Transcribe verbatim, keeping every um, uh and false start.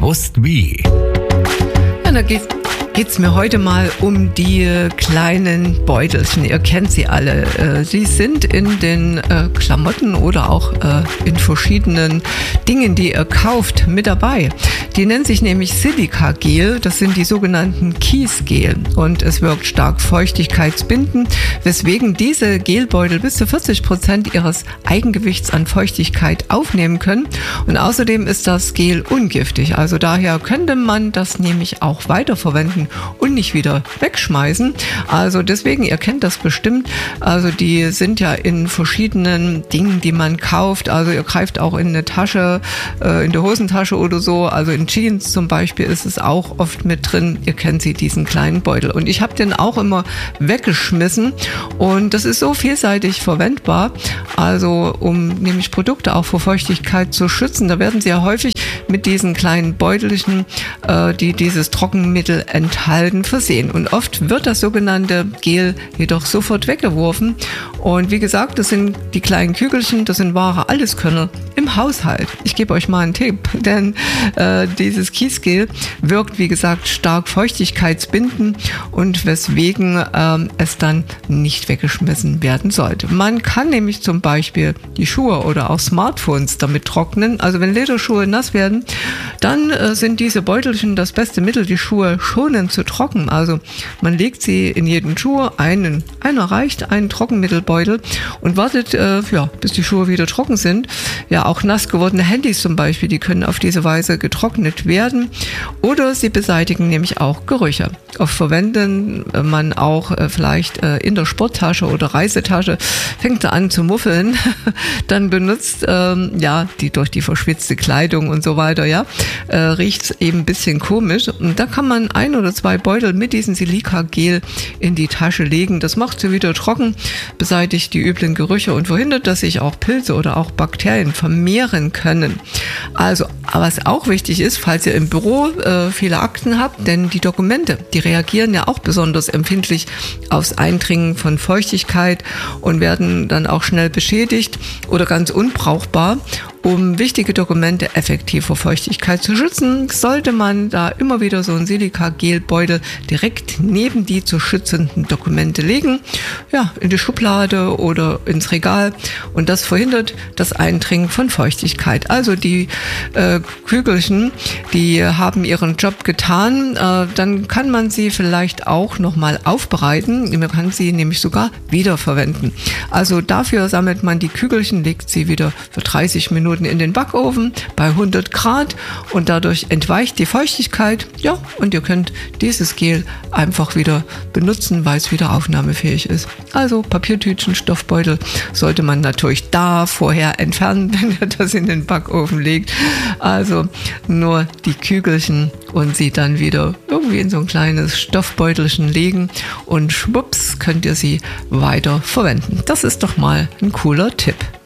Bewusst wie. Ja, da geht es mir heute mal um die kleinen Beutelchen. Ihr kennt sie alle. Sie sind in den Klamotten oder auch in verschiedenen Dingen, die ihr kauft, mit dabei. Die nennen sich nämlich Silikagel. Das sind die sogenannten Kiesgel. Und es wirkt stark feuchtigkeitsbindend, weswegen diese Gelbeutel bis zu vierzig Prozent ihres Eigengewichts an Feuchtigkeit aufnehmen können. Und außerdem ist das Gel ungiftig. Also daher könnte man das nämlich auch weiterverwenden und nicht wieder wegschmeißen. Also deswegen, ihr kennt das bestimmt. Also die sind ja in verschiedenen Dingen, die man kauft. Also ihr greift auch in eine Tasche, äh, in der Hosentasche oder so. Also in Jeans zum Beispiel ist es auch oft mit drin. Ihr kennt sie, diesen kleinen Beutel. Und ich habe den auch immer weggeschmissen. Und das ist so vielseitig verwendbar. Also um nämlich Produkte auch vor Feuchtigkeit zu schützen. Da werden sie ja häufig mit diesen kleinen Beutelchen, äh, die dieses Trockenmittel enthalten, versehen. Und oft wird das sogenannte Gel jedoch sofort weggeworfen. Und wie gesagt, das sind die kleinen Kügelchen, das sind wahre Alleskönner im Haushalt. Ich gebe euch mal einen Tipp, denn äh, dieses Kiesgel wirkt, wie gesagt, stark feuchtigkeitsbindend und weswegen äh, es dann nicht weggeschmissen werden sollte. Man kann nämlich zum Beispiel die Schuhe oder auch Smartphones damit trocknen. Also wenn Lederschuhe nass werden, dann äh, sind diese Beutelchen das beste Mittel, die Schuhe schonend zu trocknen. Also man legt sie in jeden Schuh, einen, einer reicht, einen Trockenmittelbeutel und wartet, äh, ja, bis die Schuhe wieder trocken sind. Ja, auch nass gewordene Handys zum Beispiel, die können auf diese Weise getrocknet werden. Oder sie beseitigen nämlich auch Gerüche. Oft verwenden man auch äh, vielleicht äh, in der Sporttasche oder Reisetasche, fängt er an zu muffeln, dann benutzt, ähm, ja, die durch die verschwitzte Kleidung und so weiter, ja, äh, riecht es eben ein bisschen komisch. Und da kann man ein oder zwei Beutel mit diesem Silikagel in die Tasche legen. Das macht sie wieder trocken, beseitigt die üblen Gerüche und verhindert, dass sich auch Pilze oder auch Bakterien vermehren können. Also, was auch wichtig ist, falls ihr im Büro äh, viele Akten habt, denn die Dokumente, die reagieren ja auch besonders empfindlich aufs Eindringen von Feuchtigkeit und werden dann auch schnell beschädigt oder ganz unbrauchbar. Um wichtige Dokumente effektiv vor Feuchtigkeit zu schützen, sollte man da immer wieder so einen Silikagelbeutel direkt neben die zu schützenden Dokumente legen, ja, in die Schublade oder ins Regal, und das verhindert das Eindringen von Feuchtigkeit. Also die äh, Kügelchen, die haben ihren Job getan, äh, dann kann man sie vielleicht auch nochmal aufbereiten, man kann sie nämlich sogar wiederverwenden. Also dafür sammelt man die Kügelchen, legt sie wieder für dreißig Minuten in den Backofen bei hundert Grad und dadurch entweicht die Feuchtigkeit. Ja, und ihr könnt dieses Gel einfach wieder benutzen, weil es wieder aufnahmefähig ist. Also Papiertütchen, Stoffbeutel sollte man natürlich da vorher entfernen, wenn ihr das in den Backofen legt. Also nur die Kügelchen und sie dann wieder irgendwie in so ein kleines Stoffbeutelchen legen und schwupps könnt ihr sie weiter verwenden. Das ist doch mal ein cooler Tipp.